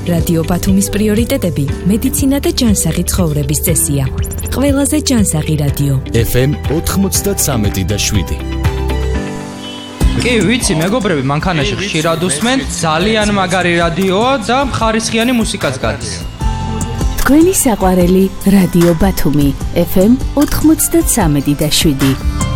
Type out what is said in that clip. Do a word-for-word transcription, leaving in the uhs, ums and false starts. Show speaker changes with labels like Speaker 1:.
Speaker 1: რადიო ბათუმის პრიორიტეტები მედიცინა და ჯანსაღი ცხოვრების წესია. ყველაზე ჯანსაღი რადიო.
Speaker 2: ეფ ემ ოთხმოცდათსამეტი და შვიდი.
Speaker 3: კი, ვიცი, მეგობრები, მანქანაში ხშირად უსმენ, ძალიან მაგარი რადიოა და ხარისხიანი მუსიკაც გადის.
Speaker 4: თქვენი საყვარელი რადიო ბათუმი, ეფ ემ ოთხმოცდათსამეტი და შვიდი.